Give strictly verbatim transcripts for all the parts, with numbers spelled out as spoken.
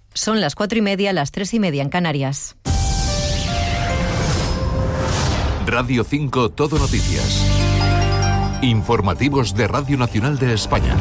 Son las cuatro y media, las tres y media en Canarias. Radio cinco Todo Noticias. Informativos de Radio Nacional de España.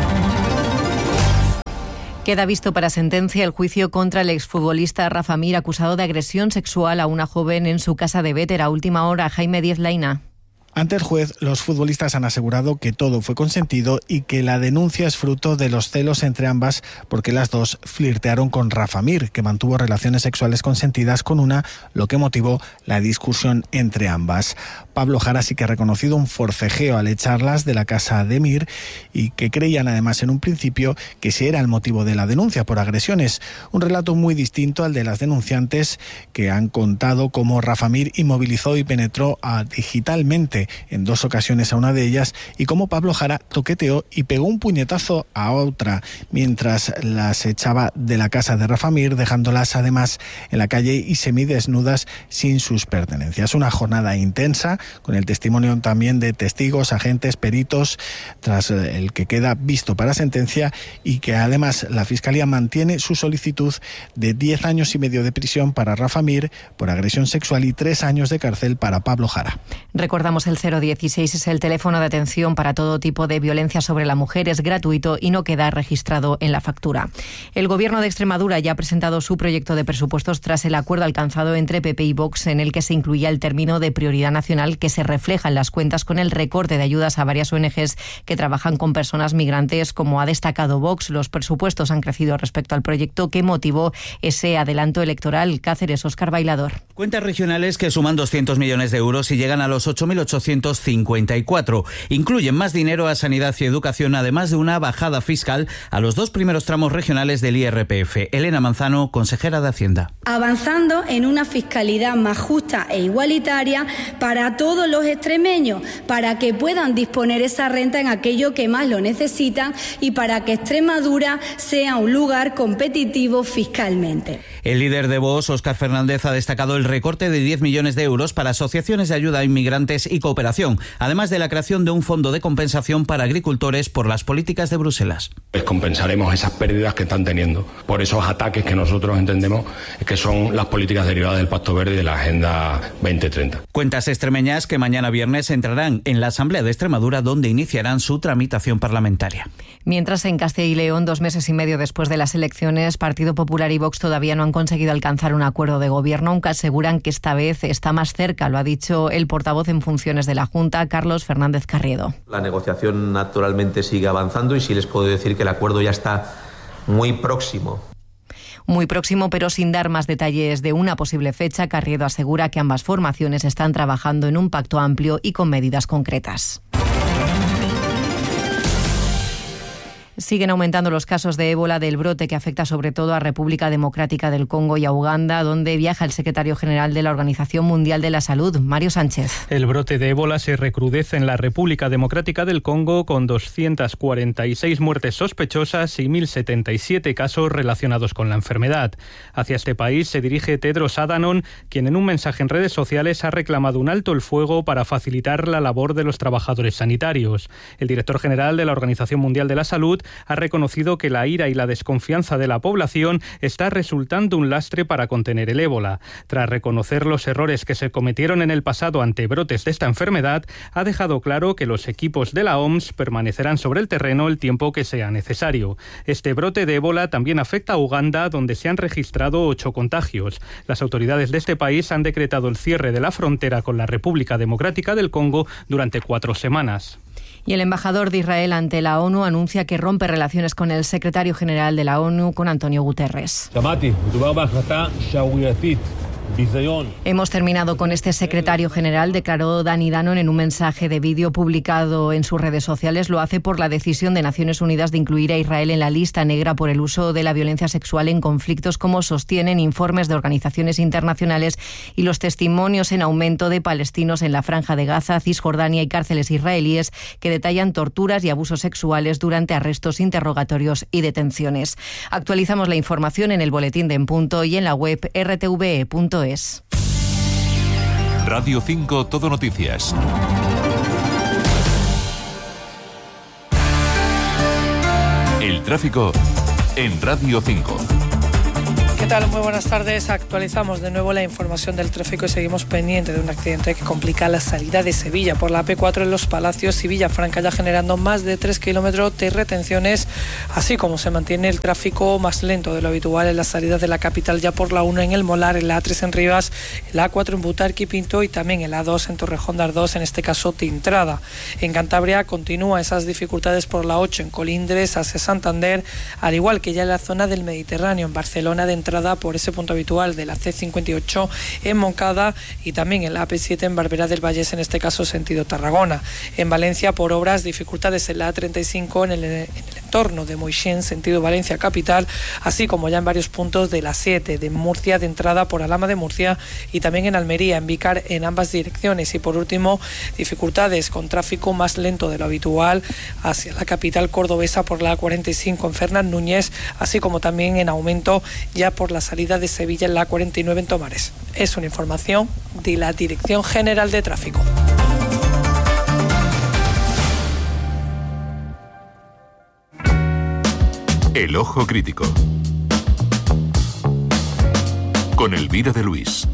Queda visto para sentencia el juicio contra el exfutbolista Rafa Mir, acusado de agresión sexual a una joven en su casa de Bétera. Última hora, Jaime Díez Laina. Ante el juez, los futbolistas han asegurado que todo fue consentido y que la denuncia es fruto de los celos entre ambas porque las dos flirtearon con Rafa Mir, que mantuvo relaciones sexuales consentidas con una, lo que motivó la discusión entre ambas. Pablo Jara sí que ha reconocido un forcejeo al echarlas de la casa de Mir y que creían además en un principio que ese era el motivo de la denuncia por agresiones. Un relato muy distinto al de las denunciantes, que han contado cómo Rafa Mir inmovilizó y penetró a, digitalmente en dos ocasiones a una de ellas y cómo Pablo Jara toqueteó y pegó un puñetazo a otra mientras las echaba de la casa de Rafa Mir, dejándolas además en la calle y semidesnudas sin sus pertenencias. Una jornada intensa con el testimonio también de testigos, agentes, peritos, tras el que queda visto para sentencia y que además la Fiscalía mantiene su solicitud de diez años y medio de prisión para Rafa Mir por agresión sexual y tres años de cárcel para Pablo Jara. Recordamos el cero dieciséis es el teléfono de atención para todo tipo de violencia sobre la mujer, es gratuito y no queda registrado en la factura. El Gobierno de Extremadura ya ha presentado su proyecto de presupuestos tras el acuerdo alcanzado entre P P y Vox, en el que se incluía el término de prioridad nacional que se refleja en las cuentas con el recorte de ayudas a varias O N Ges que trabajan con personas migrantes. Como ha destacado Vox, los presupuestos han crecido respecto al proyecto que motivó ese adelanto electoral. Cáceres, Óscar Bailador. Cuentas regionales que suman doscientos millones de euros y llegan a los ocho mil ochocientos cincuenta y cuatro. Incluyen más dinero a sanidad y educación, además de una bajada fiscal a los dos primeros tramos regionales del I R P F. Elena Manzano, consejera de Hacienda. Avanzando en una fiscalidad más justa e igualitaria para todos los extremeños, para que puedan disponer esa renta en aquello que más lo necesitan y para que Extremadura sea un lugar competitivo fiscalmente. El líder de Vox, Óscar Fernández, ha destacado el recorte de diez millones de euros para asociaciones de ayuda a inmigrantes y cooperación, además de la creación de un fondo de compensación para agricultores por las políticas de Bruselas. Les compensaremos esas pérdidas que están teniendo por esos ataques que nosotros entendemos que son las políticas derivadas del Pacto Verde y de la Agenda veinte treinta. Cuentas extremeñas que mañana viernes entrarán en la Asamblea de Extremadura, donde iniciarán su tramitación parlamentaria. Mientras, en Castilla y León, dos meses y medio después de las elecciones, Partido Popular y Vox todavía no han conseguido alcanzar un acuerdo de gobierno, aunque aseguran que esta vez está más cerca. Lo ha dicho el portavoz en funciones de la Junta, Carlos Fernández Carriedo. La negociación naturalmente sigue avanzando y sí les puedo decir que el acuerdo ya está muy próximo. Muy próximo, pero sin dar más detalles de una posible fecha. Carriedo asegura que ambas formaciones están trabajando en un pacto amplio y con medidas concretas. Siguen aumentando los casos de ébola, del brote que afecta sobre todo a República Democrática del Congo y a Uganda, donde viaja el secretario general de la Organización Mundial de la Salud, Mario Sánchez. El brote de ébola se recrudece en la República Democrática del Congo, con doscientas cuarenta y seis muertes sospechosas y mil setenta y siete casos relacionados con la enfermedad. Hacia este país se dirige Tedros Adhanom, quien en un mensaje en redes sociales ha reclamado un alto el fuego para facilitar la labor de los trabajadores sanitarios. El director general de la Organización Mundial de la Salud ha reconocido que la ira y la desconfianza de la población está resultando un lastre para contener el ébola. Tras reconocer los errores que se cometieron en el pasado ante brotes de esta enfermedad, ha dejado claro que los equipos de la O M S permanecerán sobre el terreno el tiempo que sea necesario. Este brote de ébola también afecta a Uganda, donde se han registrado ocho contagios. Las autoridades de este país han decretado el cierre de la frontera con la República Democrática del Congo durante cuatro semanas. Y el embajador de Israel ante la ONU anuncia que rompe relaciones con el secretario general de la ONU, con Antonio Guterres. Hemos terminado con este secretario general, declaró Dani Danon en un mensaje de vídeo publicado en sus redes sociales. Lo hace por la decisión de Naciones Unidas de incluir a Israel en la lista negra por el uso de la violencia sexual en conflictos, como sostienen informes de organizaciones internacionales y los testimonios en aumento de palestinos en la Franja de Gaza, Cisjordania y cárceles israelíes que detallan torturas y abusos sexuales durante arrestos, interrogatorios y detenciones. Actualizamos la información en el boletín de En Punto y en la web r t v e punto es. Radio cinco Todo Noticias. El tráfico en Radio cinco. ¿Qué tal? Muy buenas tardes. Actualizamos de nuevo la información del tráfico y seguimos pendientes de un accidente que complica la salida de Sevilla por la A P cuatro en Los Palacios y Villafranca, ya generando más de tres kilómetros de retenciones, así como se mantiene el tráfico más lento de lo habitual en las salidas de la capital, ya por la uno en El Molar, en la A tres en Rivas, en la A cuatro en Butarque y Pinto y también en la A dos en Torrejón de Ardoz, en este caso de entrada. En Cantabria continúa esas dificultades por la ocho en Colindres hacia Santander, al igual que ya en la zona del Mediterráneo, en Barcelona de entrada por ese punto habitual de la C cincuenta y ocho en Moncada y también en la A P siete en Barberá del Vallés, en este caso sentido Tarragona. En Valencia, por obras, dificultades en la A treinta y cinco en el, en el entorno de Moixent, sentido Valencia capital, así como ya en varios puntos de la siete de Murcia de entrada por Alhama de Murcia y también en Almería, en Vícar, en ambas direcciones. Y por último, dificultades con tráfico más lento de lo habitual hacia la capital cordobesa por la A cuarenta y cinco en Fernán Núñez, así como también en aumento ya por la salida de Sevilla en la A cuarenta y nueve en Tomares. Es una información de la Dirección General de Tráfico. El Ojo Crítico con Elvira de Luis.